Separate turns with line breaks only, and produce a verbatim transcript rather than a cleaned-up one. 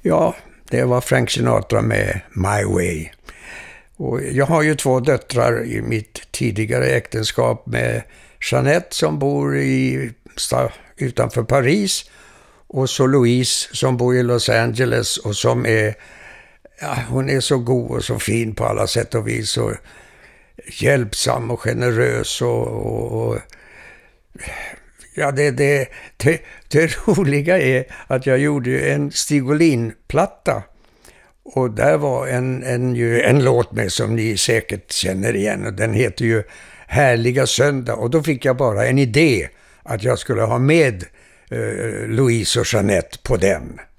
Ja, det var Frank Sinatra med My Way. Och jag har ju två döttrar i mitt tidigare äktenskap med Jeanette som bor i, utanför Paris, och så Louise som bor i Los Angeles och som är, ja, hon är så god och så fin på alla sätt och vis och hjälpsam och generös och, och, och ja, det, det, det, det roliga är att jag gjorde en Stig Olin-platta. Och där var en, en, en låt med som ni säkert känner igen. Och den heter ju Härliga söndag. Och då fick jag bara en idé att jag skulle ha med eh, Louise och Jeanette på den.